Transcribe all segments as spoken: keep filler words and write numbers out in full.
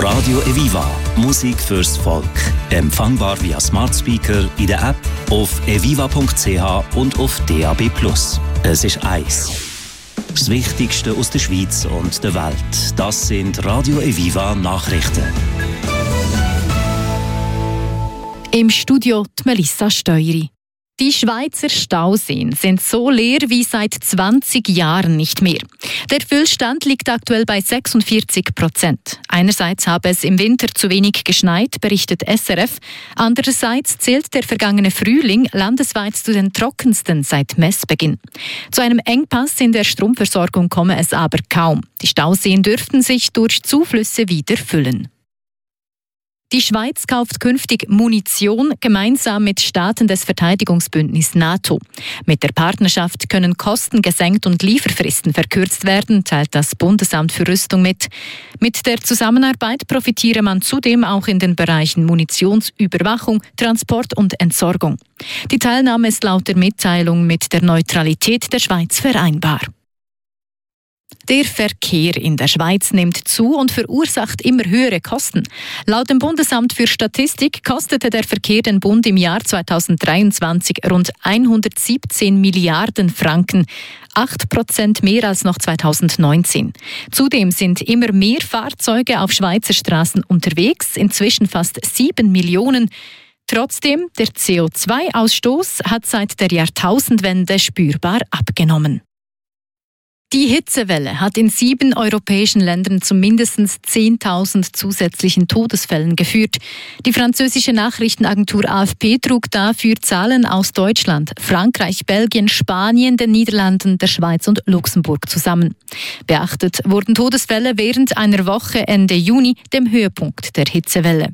Radio Eviva. Musik fürs Volk. Empfangbar via Smart Speaker in der App, auf eviva punkt c h und auf D A B plus. Es ist eins. Das Wichtigste aus der Schweiz und der Welt. Das sind Radio Eviva Nachrichten. Im Studio die Melissa Steueri. Die Schweizer Stauseen sind so leer wie seit zwanzig Jahren nicht mehr. Der Füllstand liegt aktuell bei sechsundvierzig Prozent. Einerseits habe es im Winter zu wenig geschneit, berichtet S R F. Andererseits zählt der vergangene Frühling landesweit zu den trockensten seit Messbeginn. Zu einem Engpass in der Stromversorgung komme es aber kaum. Die Stauseen dürften sich durch Zuflüsse wieder füllen. Die Schweiz kauft künftig Munition gemeinsam mit Staaten des Verteidigungsbündnisses NATO. Mit der Partnerschaft können Kosten gesenkt und Lieferfristen verkürzt werden, teilt das Bundesamt für Rüstung mit. Mit der Zusammenarbeit profitiere man zudem auch in den Bereichen Munitionsüberwachung, Transport und Entsorgung. Die Teilnahme ist laut der Mitteilung mit der Neutralität der Schweiz vereinbar. Der Verkehr in der Schweiz nimmt zu und verursacht immer höhere Kosten. Laut dem Bundesamt für Statistik kostete der Verkehr den Bund im Jahr zweitausenddreiundzwanzig rund hundertsiebzehn Milliarden Franken, acht Prozent mehr als noch zweitausendneunzehn. Zudem sind immer mehr Fahrzeuge auf Schweizer Straßen unterwegs, inzwischen fast sieben Millionen. Trotzdem, der C O zwei Ausstoß hat seit der Jahrtausendwende spürbar abgenommen. Die Hitzewelle hat in sieben europäischen Ländern zu mindestens zehntausend zusätzlichen Todesfällen geführt. Die französische Nachrichtenagentur A F P trug dafür Zahlen aus Deutschland, Frankreich, Belgien, Spanien, den Niederlanden, der Schweiz und Luxemburg zusammen. Beachtet wurden Todesfälle während einer Woche Ende Juni, dem Höhepunkt der Hitzewelle.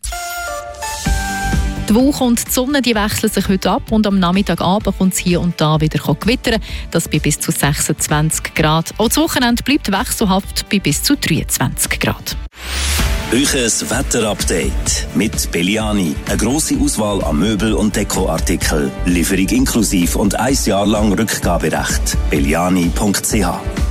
Die Wolken und die Sonne die wechseln sich heute ab und am Nachmittagabend kommt es hier und da wieder gewittern. Das bei bis zu sechsundzwanzig Grad. Auch das Wochenende bleibt wechselhaft bei bis zu dreiundzwanzig Grad. Euches Wetterupdate mit Belliani. Eine grosse Auswahl an Möbel- und Dekoartikeln. Lieferung inklusiv und ein Jahr lang Rückgaberecht. belliani punkt c h